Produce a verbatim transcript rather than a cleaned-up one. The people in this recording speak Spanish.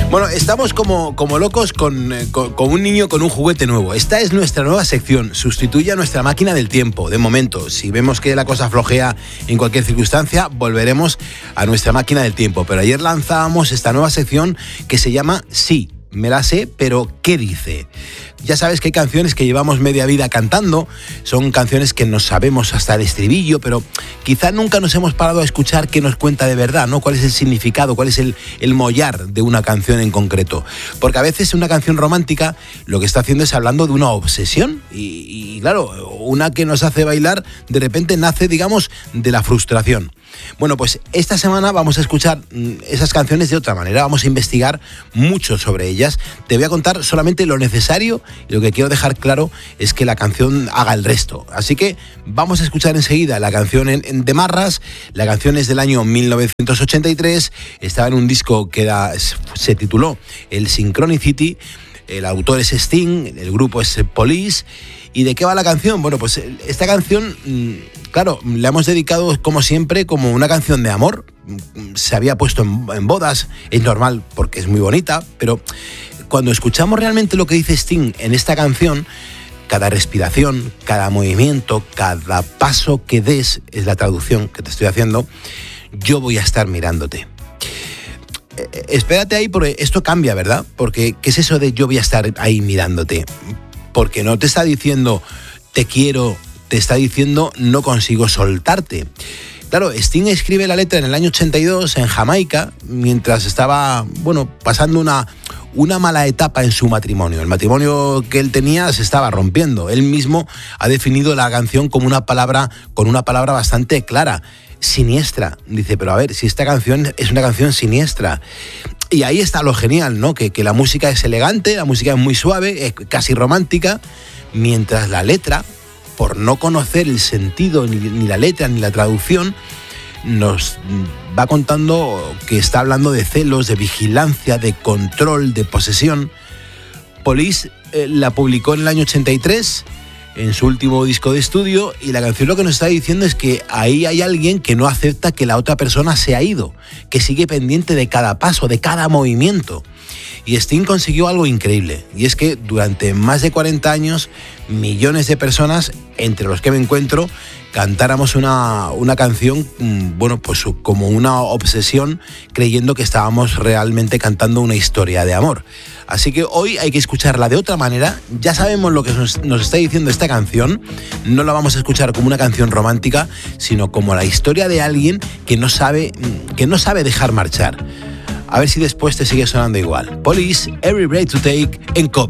Bueno, estamos como, como locos con, con, con un niño con un juguete nuevo. Esta es nuestra nueva sección. Sustituye a nuestra máquina del tiempo. De momento, si vemos que la cosa flojea en cualquier circunstancia, volveremos a nuestra máquina del tiempo. Pero ayer lanzábamos esta nueva sección que se llama Sí, me la sé, pero ¿qué dice? Ya sabes que hay canciones que llevamos media vida cantando, son canciones que nos sabemos hasta el estribillo, pero quizá nunca nos hemos parado a escuchar qué nos cuenta de verdad, ¿no? ¿Cuál es el significado, cuál es el, el mollar de una canción en concreto? Porque a veces una canción romántica lo que está haciendo es hablando de una obsesión y, y claro, una que nos hace bailar de repente nace, digamos, de la frustración. Bueno, pues esta semana vamos a escuchar esas canciones de otra manera, vamos a investigar mucho sobre ellas. Te voy a contar solamente lo necesario y lo que quiero dejar claro es que la canción haga el resto. Así que vamos a escuchar enseguida la canción en, en de Marras. La canción es del año mil novecientos ochenta y tres, estaba en un disco que era, se tituló El Synchronicity. El autor es Sting, el grupo es Police. ¿Y de qué va la canción? Bueno, pues esta canción, claro, la hemos dedicado como siempre como una canción de amor. Se había puesto en, en bodas, es normal porque es muy bonita, pero cuando escuchamos realmente lo que dice Sting en esta canción, cada respiración, cada movimiento, cada paso que des, es la traducción que te estoy haciendo, yo voy a estar mirándote. Espérate ahí porque esto cambia, ¿verdad? Porque ¿qué es eso de yo voy a estar ahí mirándote? Porque no te está diciendo te quiero, te está diciendo no consigo soltarte. Claro, Sting escribe la letra en el año ochenta y dos en Jamaica, mientras estaba, bueno, pasando una, una mala etapa en su matrimonio. El matrimonio que él tenía se estaba rompiendo. Él mismo ha definido la canción como una palabra, con una palabra bastante clara. Siniestra. Dice, pero a ver, si esta canción es una canción siniestra. Y ahí está lo genial, ¿no? Que, que la música es elegante, la música es muy suave, es casi romántica, mientras la letra, por no conocer el sentido, ni, ni la letra, ni la traducción, nos va contando que está hablando de celos, de vigilancia, de control, de posesión. Police eh, la publicó en el año ochenta y tres, en su último disco de estudio, y la canción lo que nos está diciendo es que ahí hay alguien que no acepta que la otra persona se ha ido, que sigue pendiente de cada paso, de cada movimiento. Y Sting consiguió algo increíble, y es que durante más de cuarenta años, millones de personas, entre los que me encuentro, cantáramos una, una canción, bueno, pues como una obsesión, creyendo que estábamos realmente cantando una historia de amor. Así que hoy hay que escucharla de otra manera. Ya sabemos lo que nos, nos está diciendo esta canción. No la vamos a escuchar como una canción romántica, sino como la historia de alguien que no sabe, que no sabe dejar marchar. A ver si después te sigue sonando igual. Police, Every Breath to Take en COPE.